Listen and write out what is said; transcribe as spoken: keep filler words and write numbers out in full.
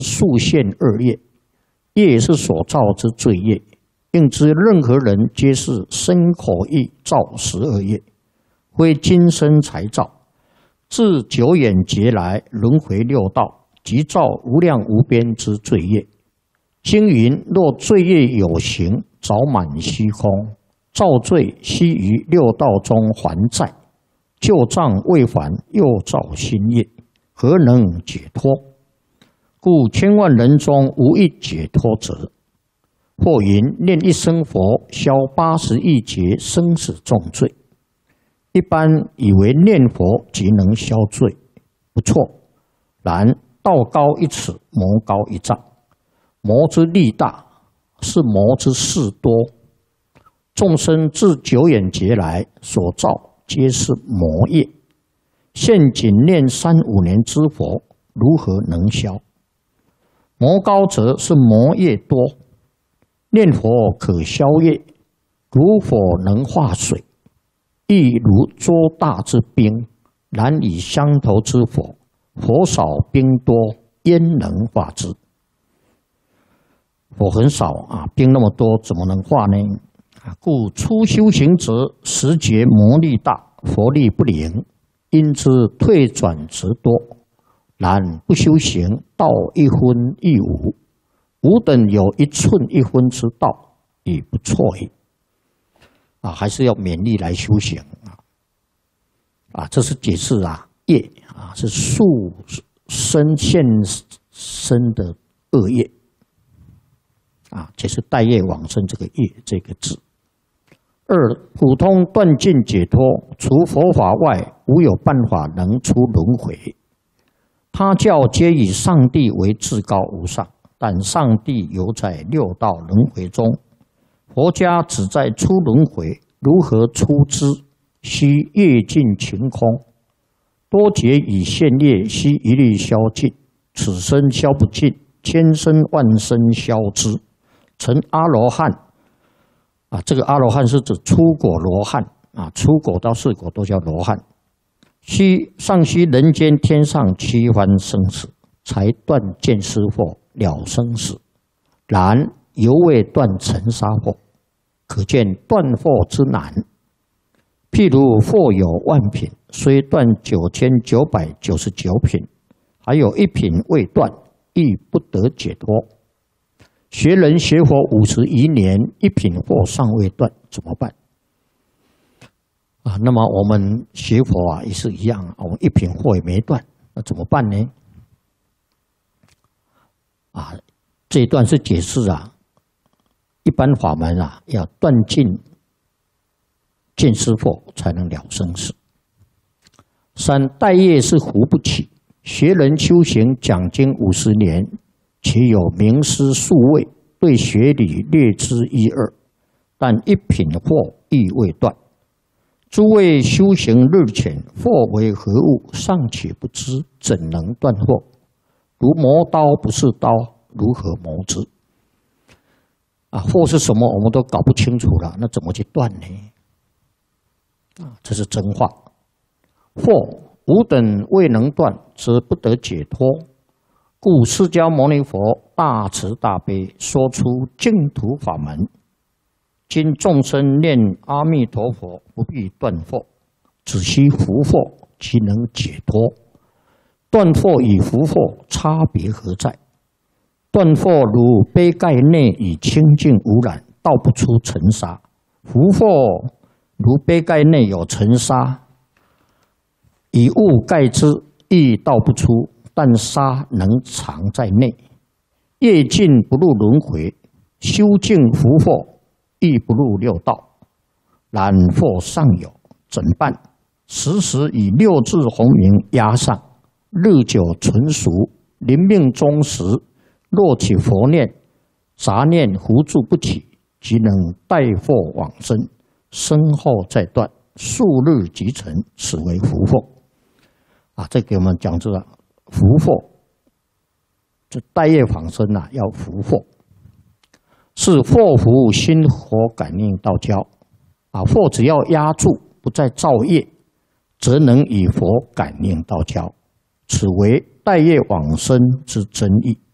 数现二业，业是所造之罪业，应知任何人皆是身口意造十二业，非今生才造，自久远劫来轮回六道，即造无量无边之罪业。经云：若罪业有形，早满虚空，造罪须于六道中还债，旧账未还，又造新业，何能解脱？故千万人中无一解脱者。或云：念一声佛，消八十亿劫生死重罪。一般以为念佛即能消罪，不错。然道高一尺，魔高一丈。魔之力大，是魔之事多。众生自久远劫来所造，皆是魔业。现仅念三五年之佛，如何能消？魔高则是魔业多。念佛可消业，如火能化水，亦如捉大之冰，难以相投之火，火少冰多，焉能化之？火很少啊，冰那么多，怎么能化呢？啊，故初修行者，时觉魔力大，佛力不灵，因之退转则多。然不修行，道一分亦无。吾等有一寸一分之道，已不错矣。啊，还是要勉励来修行啊！啊，这是解释啊，业啊是速生现生的恶业啊，解释带业往生这个业这个字。二，普通断尽解脱，除佛法外，无有办法能出轮回。他教皆以上帝为至高无上。但上帝犹在六道轮回中，佛家只在出轮回，如何出之？须业尽晴空，多劫以现业，须一律消尽。此生消不尽，千生万生消之。成阿罗汉啊，这个阿罗汉是指出果罗汉啊，出果到四果都叫罗汉。须尚须人间天上七番生死，才断见思惑。了生死，然犹未断尘沙惑，可见断惑之难。譬如惑有万品，虽断九千九百九十九品，还有一品未断，亦不得解脱。学人学佛五十余年，一品惑尚未断，怎么办？啊，那么我们学佛啊也是一样，我们一品惑也没断，那怎么办呢？啊，这一段是解释啊，一般法门啊，要断尽见思惑，才能了生死。三，待业是扶不起，学人修行讲经五十年，且有名师数位，对学理略知一二，但一品惑亦未断。诸位修行日浅，惑为何物，尚且不知，怎能断惑？如磨刀不是刀，如何磨之？啊，惑是什么，我们都搞不清楚了，那怎么去断呢？啊，这是真话。惑吾等未能断，则不得解脱。故释迦牟尼佛大慈大悲，说出净土法门。今众生念阿弥陀佛，不必断惑，只需伏惑，即能解脱。断惑与伏惑差别何在？断惑如杯盖内以清净无染，倒不出尘沙；伏惑如杯盖内有尘沙，以物盖之，亦倒不出，但沙能藏在内。业尽不入轮回，修净伏惑亦不入六道。然惑尚有，怎办？时时以六字洪名压上。日久纯熟，临命终时，若起佛念，杂念糊住不起，即能带惑往生，身后再断，数日即成，此为伏惑。啊，这给我们讲这个伏惑，这带业往生啊，要伏惑，是惑伏心火感应道交。啊，惑只要压住，不再造业，则能与佛感应道交。此为带业往生之真义。